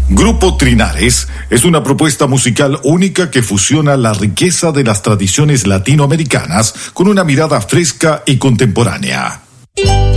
Grupo Trinares es una propuesta musical única que fusiona la riqueza de las tradiciones latinoamericanas con una mirada fresca y contemporánea.